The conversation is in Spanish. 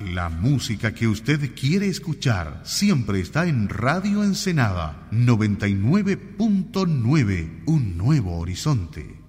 La música que usted quiere escuchar siempre está en Radio Ensenada 99.9, un nuevo horizonte.